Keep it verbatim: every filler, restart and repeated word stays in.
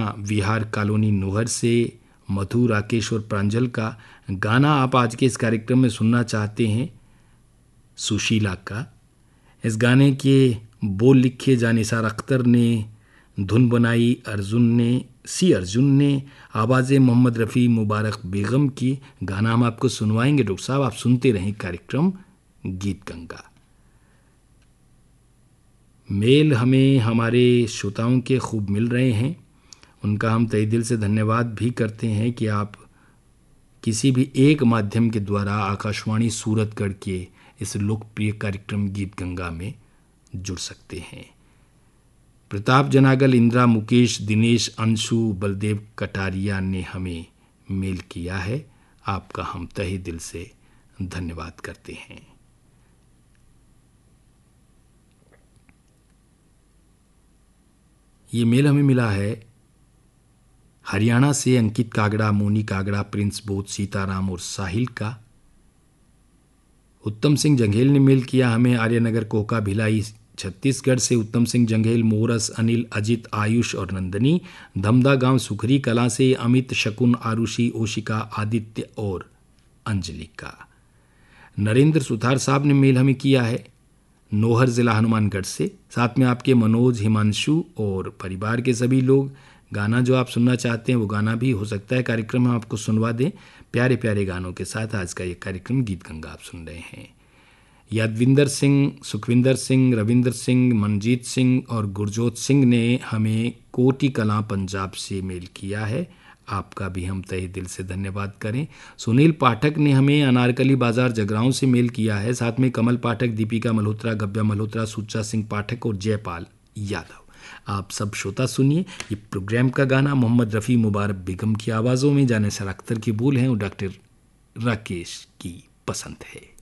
विहार colony Nohar से मधु, राकेश और प्रांजल का गाना आप आज के इस कार्यक्रम में सुनना चाहते हैं, सुशीला का। इस गाने के बोल लिखे जानिसार अख्तर ने, धुन बनाई अर्जुन ने, सी अर्जुन ने, आवाज़ें मोहम्मद रफ़ी, मुबारक बेगम की। गाना हम आपको सुनवाएंगे डॉक्टर साहब, आप सुनते रहें कार्यक्रम गीत गंगा। मेल हमें हमारे श्रोताओं के खूब मिल रहे हैं, उनका हम तहे दिल से धन्यवाद भी करते हैं कि आप किसी भी एक माध्यम के द्वारा आकाशवाणी सूरतगढ़ के इस लोकप्रिय कार्यक्रम गीत गंगा में जुड़ सकते हैं। प्रताप जनागल, इंदिरा, मुकेश, दिनेश, अंशु, बलदेव कटारिया ने हमें मेल किया है, आपका हम तहे दिल से धन्यवाद करते हैं। ये मेल हमें मिला है हरियाणा से अंकित कागड़ा, मोनी कागड़ा, प्रिंस बोध, सीताराम और साहिल का। उत्तम सिंह जंघेल ने मेल किया हमें आर्यनगर, कोका, भिलाई, छत्तीसगढ़ से। उत्तम सिंह जंघेल, मोरस, अनिल, अजित, आयुष और नंदनी। धमदा गांव सुखरी कला से अमित, शकुन, आरुषि, ओशिका, आदित्य और अंजलि का। नरेंद्र सुथार साहब ने मेल हमें किया है नोहर जिला हनुमानगढ़ से। साथ में आपके मनोज, हिमांशु और परिवार के सभी लोग। गाना जो आप सुनना चाहते हैं वो गाना भी हो सकता है कार्यक्रम हम आपको सुनवा दें। प्यारे प्यारे गानों के साथ आज का ये कार्यक्रम गीत गंगा आप सुन रहे हैं। यादविंदर सिंह, सुखविंदर सिंह, रविंदर सिंह, मनजीत सिंह और गुरजोत सिंह ने हमें कोटी कलां पंजाब से मेल किया है, आपका भी हम तहे दिल से धन्यवाद करें। सुनील पाठक ने हमें अनारकली बाजार जगरांव से मेल किया है। साथ में कमल पाठक, दीपिका मल्होत्रा, गब्या मल्होत्रा, सुच्चा सिंह पाठक और जयपाल यादव। आप सब श्रोता सुनिए ये प्रोग्राम का गाना मोहम्मद रफ़ी, मुबारक बेगम की आवाज़ों में, जानिसार अख्तर की बोल हैं और डॉक्टर राकेश की पसंद है।